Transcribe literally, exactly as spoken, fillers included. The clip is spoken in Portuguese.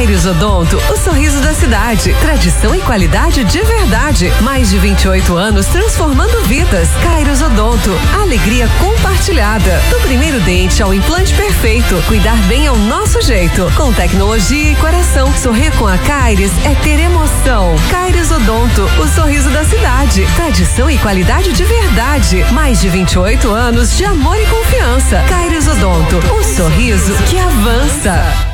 Caires Odonto, o sorriso da cidade. Tradição e qualidade de verdade. Mais de vinte e oito anos transformando vidas. Caires Odonto, alegria compartilhada. Do primeiro dente ao implante perfeito. Cuidar bem ao nosso jeito. Com tecnologia e coração. Sorrir com a Caires é ter emoção. Caires Odonto, o sorriso da cidade. Tradição e qualidade de verdade. Mais de vinte e oito anos de amor e confiança. Caires Odonto, o sorriso que avança.